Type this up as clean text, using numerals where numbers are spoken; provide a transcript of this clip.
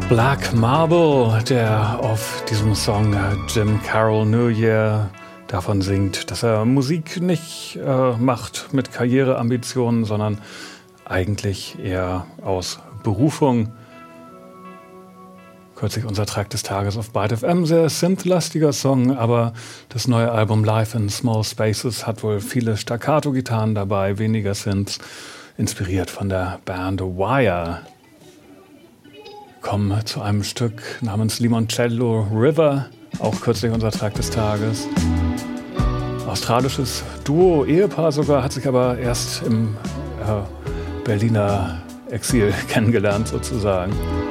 Black Marble, der auf diesem Song Jim Carroll New Year davon singt, dass er Musik nicht macht mit Karriereambitionen, sondern eigentlich eher aus Berufung. Kürzlich unser Track des Tages auf Byte FM, sehr synth-lastiger Song, aber das neue Album Live in Small Spaces hat wohl viele Staccato-Gitarren dabei, weniger Synths, inspiriert von der Band Wire. Kommen zu einem Stück namens Limoncello River, auch kürzlich unser Track des Tages. Australisches Duo, Ehepaar sogar, hat sich aber erst im Berliner Exil kennengelernt sozusagen.